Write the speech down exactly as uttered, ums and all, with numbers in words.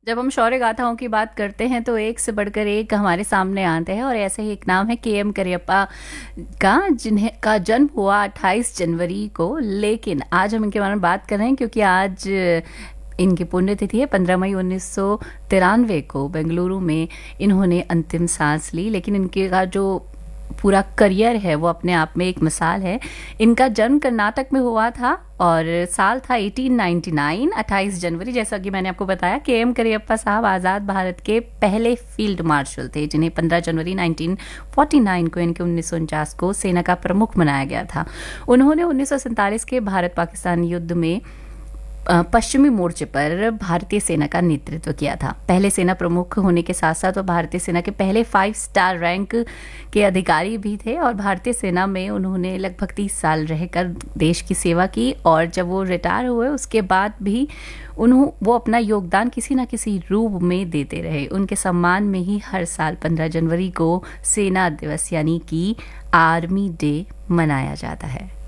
जब हम शौर्य गाथाओं की बात करते हैं तो एक से बढ़कर एक हमारे सामने आते हैं, और ऐसे ही एक नाम है के एम करियप्पा का, जिन्हें का जन्म हुआ अट्ठाईस जनवरी को। लेकिन आज हम इनके बारे में बात कर रहे हैं क्योंकि आज इनकी पुण्यतिथि है। पंद्रह मई उन्नीस सौ तिरानवे को बेंगलुरु में इन्होंने अंतिम सांस ली। लेकिन इनके का जो पूरा करियर है वो अपने आप में एक मिसाल है। इनका जन्म कर्नाटक में हुआ था और साल था अठारह सौ निन्यानवे, अट्ठाईस जनवरी। जैसा कि मैंने आपको बताया, के एम करियप्पा साहब आज़ाद भारत के पहले फील्ड मार्शल थे, जिन्हें पंद्रह जनवरी उन्नीस सौ उनचास को, इनके उन्नीस सौ उनचास को सेना का प्रमुख बनाया गया था। उन्होंने उन्नीस सौ सैंतालीस के भारत पाकिस्तान युद्ध में पश्चिमी मोर्चे पर भारतीय सेना का नेतृत्व किया था। पहले सेना प्रमुख होने के साथ साथ वो भारतीय सेना के पहले फाइव स्टार रैंक के अधिकारी भी थे, और भारतीय सेना में उन्होंने लगभग तीस साल रहकर देश की सेवा की। और जब वो रिटायर हुए उसके बाद भी उन्हों वो अपना योगदान किसी न किसी रूप में देते रहे। उनके सम्मान में ही हर साल पंद्रह जनवरी को सेना दिवस यानी कि आर्मी डे मनाया जाता है।